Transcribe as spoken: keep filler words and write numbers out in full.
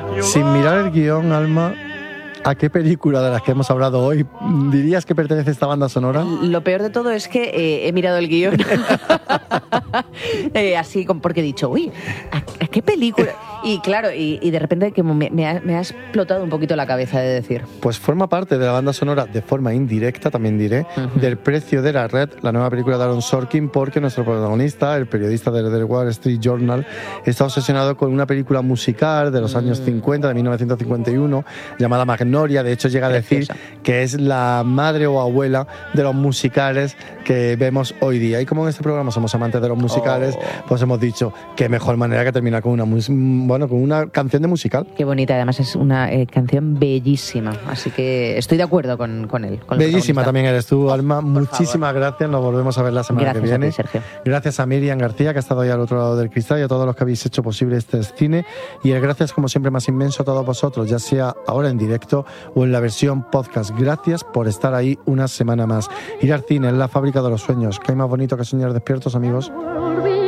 Sin mirar el guión, Alma, ¿a qué película de las que hemos hablado hoy dirías que pertenece esta banda sonora? Lo peor de todo es que eh, he mirado el guión eh, así como porque he dicho, uy, ¿a, a qué película? Y claro, y, y de repente que me, me, ha, me ha explotado un poquito la cabeza de decir. Pues forma parte de la banda sonora de forma indirecta, también diré, uh-huh. del Precio de la Red, la nueva película de Aaron Sorkin, porque nuestro protagonista, el periodista del The Wall Street Journal, está obsesionado con una película musical de los uh-huh. años cincuenta, de mil novecientos cincuenta y uno, llamada Magnolia. De hecho, llega a decir Preciosa. que es la madre o abuela de los musicales que vemos hoy día. Y como en este programa somos amantes de los musicales, oh. pues hemos dicho qué mejor manera que terminar con una música. Bueno, con una canción de musical. Qué bonita, además es una eh, canción bellísima, así que estoy de acuerdo con, con él. Con bellísima también eres tú, Alma. Muchísimas favor. gracias, nos volvemos a ver la semana gracias que viene. A ti, Sergio. Gracias a Miriam García, que ha estado ahí al otro lado del cristal, y a todos los que habéis hecho posible este cine. Y el gracias, como siempre, más inmenso a todos vosotros, ya sea ahora en directo o en la versión podcast. Gracias por estar ahí una semana más. Ir al cine es la fábrica de los sueños. ¿Qué hay más bonito que soñar despiertos, amigos?